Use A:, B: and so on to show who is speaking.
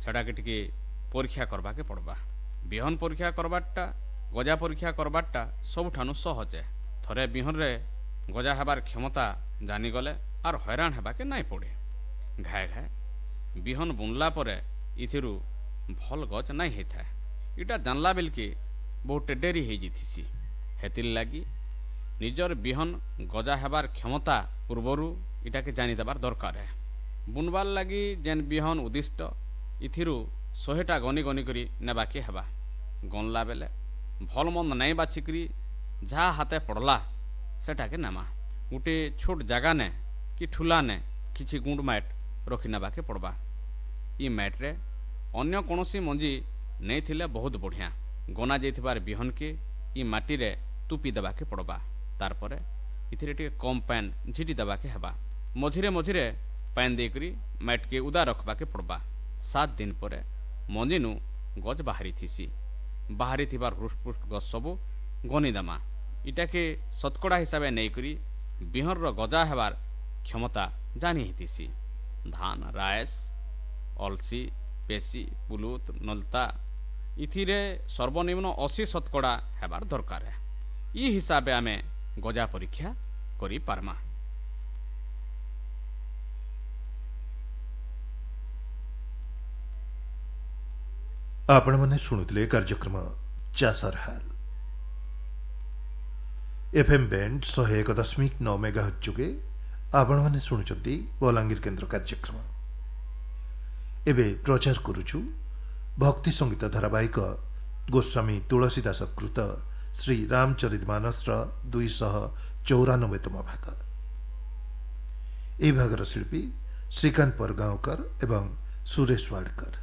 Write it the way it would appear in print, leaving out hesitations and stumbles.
A: सेटाके टिके परीक्षा करबाके पड़बा। बिहन परीक्षा करबाटा गजा परीक्षा करबाटा सबुठानु सहज। थरे बिहन रे गजा हेबार क्षमता जानिगले आर हैरान हेबाके नाई पड़े। घाए घाए बिहन बुनला परे इथिरु भल गज नाई होता। इटा जानला बेलके बहुत डेरी हो जाती। हेतिर लगी निजर बिहन गजा हेबार क्षमता पूर्वरु इटाके जानिदेबार दरकार है। बुनबार लगी जेन बिहन उद्दिष्ट इथिरु 100टा गनी गनी करी नेबाके हेबा। गनला बेले भल मंद नहीं बाछिकरी जहाँ हाथे पड़ला सेटाके नेमा। गोटे छोट जगह ने कि ठुला ने किछि गुंड मैट रखी नेबाके पड़बा। इ मैट रे अन्य कोनोसी मंजी नहीं थिले बहुत बढ़िया। गना जाइथिबार बिहन के इ माटी रे तुपी देबाके पड़बा। तार परे इथिरे टिके कम पैन झिटी देबाके हेबा। मझिरे मझिरे पैन देकरी मैट के उदा रखबाके पड़बा। 7 दिन परे मंजीनु गज बाहरी थीसी। बाहरी थिबार हृष्टपुष्ट गज सबु गनी देमा। इटाके शतकड़ा हिसाब नहीं करी बिहन रो गजा हेबार क्षमता जानी हितीसी। धान रायस अलसी पेशी पुलुत नलता इथिरे सर्वनिम्न 80 शतकड़ा हेबार दरकार है। इ हिसाबे आमे गजा परीक्षा करी पारमा।
B: आपण माने शुणुतिले कार्यक्रम चासर हाल एफएम बैंड 101.9 मेगाहर्ट्ज जुगे आपण माने शुणुचंती बलांगीर केंद्र कार्यक्रम। एबे प्रचार करूछु भक्ति संगीत धारावाहिक गोस्वामी तुलसीदास कृत श्री रामचरितमानस 294तम भाग। ए भागर शिल्पी श्रीकांत परगांवकर एवं सुरेश वाडकर।